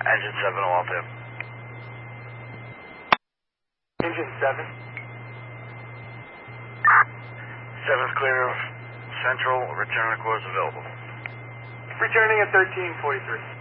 Engine 7 all tip. Engine 7. 7's clear of Central. Return of course available. Returning at 1343.